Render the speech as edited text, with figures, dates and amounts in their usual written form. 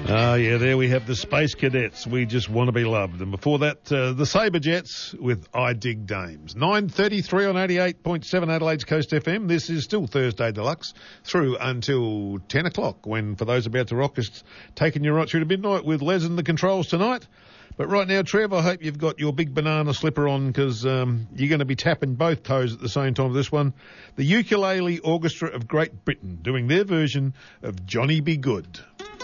Yeah, there we have the Space Cadets. We just want to be loved. And before that, the Sabre Jets with I Dig Dames. 9:33 on 88.7 Adelaide's Coast FM. This is still Thursday Deluxe through until 10 o'clock when, for those about to rock, it's taking you right through to midnight with Les in the controls tonight. But right now, Trev, I hope you've got your big banana slipper on because you're going to be tapping both toes at the same time with this one. The Ukulele Orchestra of Great Britain doing their version of Johnny Be Good.